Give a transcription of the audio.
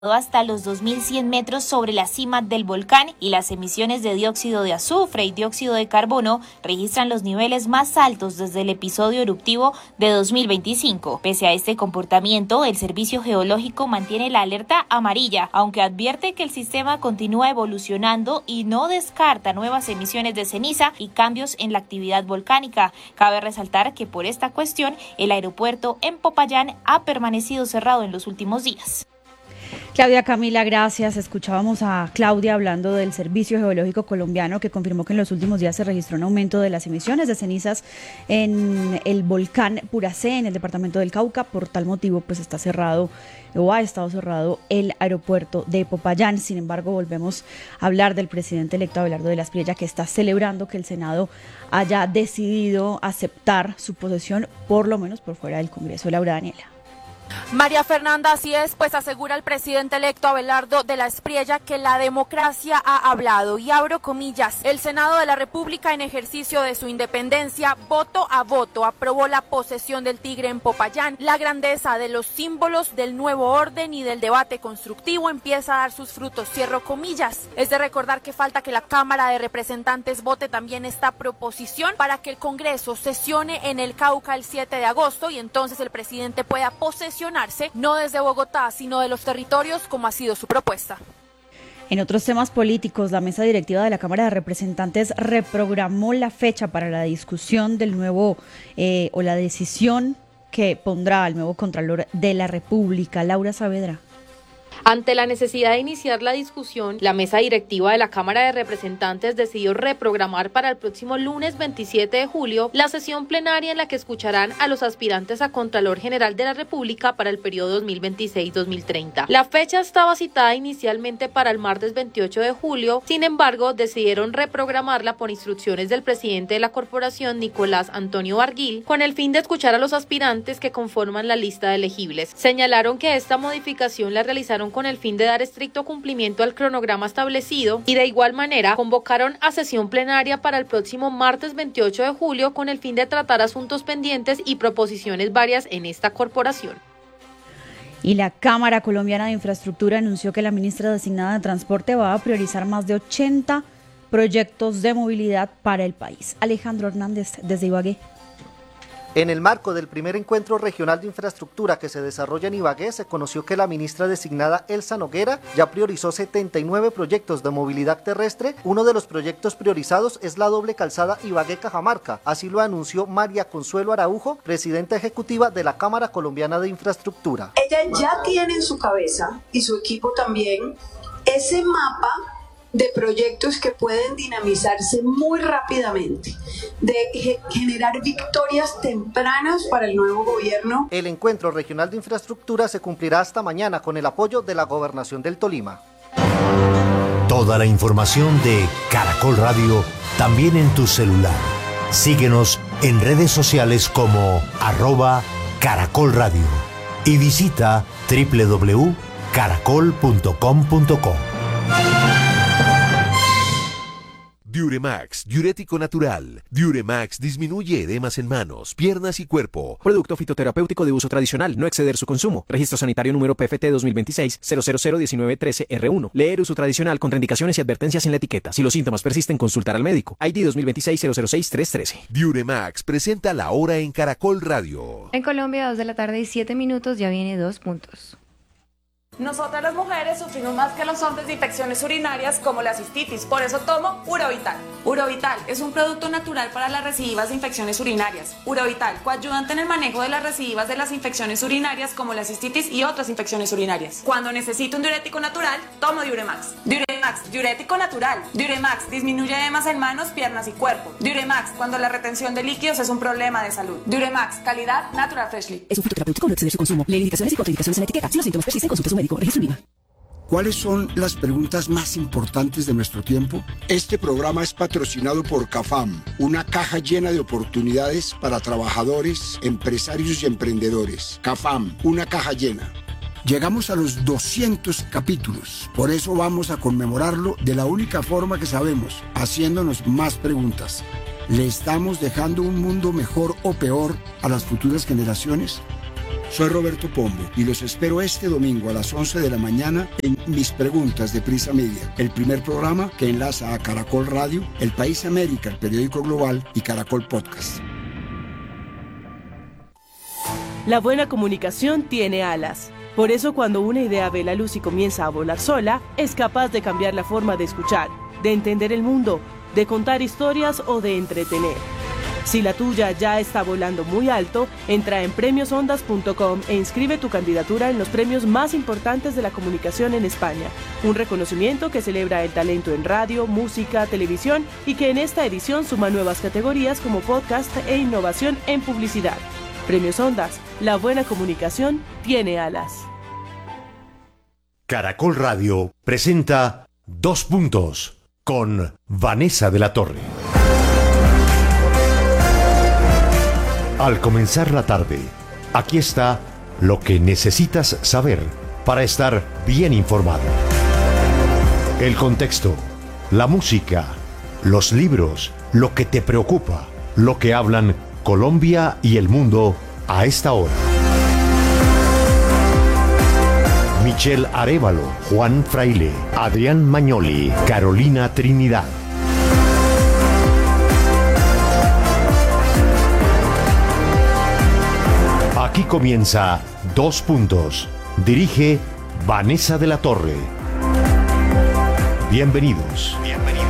hasta los 2.100 metros sobre la cima del volcán y las emisiones de dióxido de azufre y dióxido de carbono registran los niveles más altos desde el episodio eruptivo de 2025. Pese a este comportamiento, el Servicio Geológico mantiene la alerta amarilla, aunque advierte que el sistema continúa evolucionando y no descarta nuevas emisiones de ceniza y cambios en la actividad volcánica. Cabe resaltar que por esta cuestión, el aeropuerto en Popayán ha permanecido cerrado en los últimos días. Claudia, Camila, gracias. Escuchábamos a Claudia hablando del Servicio Geológico Colombiano, que confirmó que en los últimos días se registró un aumento de las emisiones de cenizas en el volcán Puracé, en el departamento del Cauca. Por tal motivo, pues está cerrado o ha estado cerrado el aeropuerto de Popayán. Sin embargo, volvemos a hablar del presidente electo Abelardo de la Espriella, que está celebrando que el Senado haya decidido aceptar su posesión, por lo menos por fuera del Congreso. Laura Daniela. María Fernanda, así es, pues asegura el presidente electo Abelardo de la Espriella que la democracia ha hablado, y abro comillas: el Senado de la República, en ejercicio de su independencia, voto a voto, aprobó la posesión del Tigre en Popayán. La grandeza de los símbolos del nuevo orden y del debate constructivo empieza a dar sus frutos, cierro comillas. Es de recordar que falta que la Cámara de Representantes vote también esta proposición para que el Congreso sesione en el Cauca el 7 de agosto y entonces el presidente pueda posesionarse no desde Bogotá, sino de los territorios, como ha sido su propuesta. En otros temas políticos, la mesa directiva de la Cámara de Representantes reprogramó la fecha para la discusión del nuevo o la decisión que pondrá al nuevo Contralor de la República. Laura Saavedra. Ante la necesidad de iniciar la discusión, la mesa directiva de la Cámara de Representantes decidió reprogramar para el próximo lunes 27 de julio la sesión plenaria en la que escucharán a los aspirantes a Contralor General de la República para el periodo 2026-2030. La fecha estaba citada inicialmente para el martes 28 de julio, sin embargo, decidieron reprogramarla por instrucciones del presidente de la corporación, Nicolás Antonio Barguil, con el fin de escuchar a los aspirantes que conforman la lista de elegibles. Señalaron que esta modificación la realizaron con el fin de dar estricto cumplimiento al cronograma establecido y de igual manera convocaron a sesión plenaria para el próximo martes 28 de julio con el fin de tratar asuntos pendientes y proposiciones varias en esta corporación. Y la Cámara Colombiana de Infraestructura anunció que la ministra designada de Transporte va a priorizar más de 80 proyectos de movilidad para el país. Alejandro Hernández, desde Ibagué. En el marco del primer encuentro regional de infraestructura que se desarrolla en Ibagué, se conoció que la ministra designada Elsa Noguera ya priorizó 79 proyectos de movilidad terrestre. Uno de los proyectos priorizados es la doble calzada Ibagué-Cajamarca. Así lo anunció María Consuelo Araujo, presidenta ejecutiva de la Cámara Colombiana de Infraestructura. Ella ya tiene en su cabeza, y su equipo también, ese mapa de proyectos que pueden dinamizarse muy rápidamente, de generar victorias tempranas para el nuevo gobierno. El encuentro regional de infraestructura se cumplirá hasta mañana con el apoyo de la Gobernación del Tolima. Toda la información de Caracol Radio también en tu celular. Síguenos en redes sociales como @Caracol Radio y visita www.caracol.com.co. Diuremax, diurético natural. Diuremax disminuye edemas en manos, piernas y cuerpo. Producto fitoterapéutico de uso tradicional, no exceder su consumo. Registro sanitario número PFT 2026-0001913R1. Leer uso tradicional, contraindicaciones y advertencias en la etiqueta. Si los síntomas persisten, consultar al médico. ID 2026-006-313. Diuremax presenta la hora en Caracol Radio. En Colombia, 2 de la tarde y 7 minutos, ya viene 2 puntos. Nosotras las mujeres sufrimos más que los hombres de infecciones urinarias como la cistitis, por eso tomo Urovital. Urovital es un producto natural para las recidivas de infecciones urinarias. Urovital, coayudante en el manejo de las recidivas de las infecciones urinarias como la cistitis y otras infecciones urinarias. Cuando necesito un diurético natural, tomo Diuremax. Diuremax, diurético natural. Diuremax disminuye edemas en manos, piernas y cuerpo. Diuremax, cuando la retención de líquidos es un problema de salud. Diuremax, calidad Natural Freshly. Es un fitoterapéutico, no exceder su consumo. Lee indicaciones y contraindicaciones en la etiqueta. Si los síntomas persisten, consulte a su médico. Registro INVIMA. ¿Cuáles son las preguntas más importantes de nuestro tiempo? Este programa es patrocinado por CAFAM, una caja llena de oportunidades para trabajadores, empresarios y emprendedores. CAFAM, una caja llena. Llegamos a los 200 capítulos, por eso vamos a conmemorarlo de la única forma que sabemos, haciéndonos más preguntas. ¿Le estamos dejando un mundo mejor o peor a las futuras generaciones? Soy Roberto Pombo y los espero este domingo a las 11 de la mañana en Mis Preguntas de Prisa Media, el primer programa que enlaza a Caracol Radio, El País América, el periódico global y Caracol Podcast. La buena comunicación tiene alas. Por eso cuando una idea ve la luz y comienza a volar sola, es capaz de cambiar la forma de escuchar, de entender el mundo, de contar historias o de entretener. Si la tuya ya está volando muy alto, entra en premiosondas.com e inscribe tu candidatura en los premios más importantes de la comunicación en España. Un reconocimiento que celebra el talento en radio, música, televisión y que en esta edición suma nuevas categorías como podcast e innovación en publicidad. Premios Ondas, la buena comunicación tiene alas. Caracol Radio presenta 2 puntos con Vanessa de la Torre. Al comenzar la tarde, aquí está lo que necesitas saber para estar bien informado. El contexto, la música, los libros, lo que te preocupa, lo que hablan Colombia y el mundo a esta hora. Michelle Arévalo, Juan Fraile, Adrián Magnoli, Carolina Trinidad. Aquí comienza 2 puntos. Dirige Vanessa de la Torre. Bienvenidos. Bienvenidos.